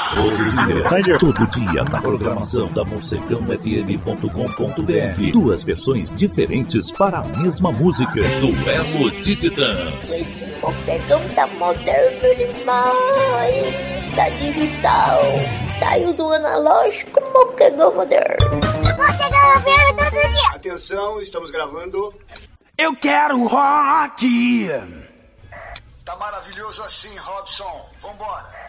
Todo dia na programação da MorcegãoFM.com.br. Duas versões diferentes para a mesma música. Duelo de Titãs. Esse Morcegão tá moderno demais. Tá digital. Saiu do analógico, Morcegão moderno. Morcegão moderno todo dia. Atenção, estamos gravando. Eu quero rock. Tá maravilhoso assim, Robson. Vambora.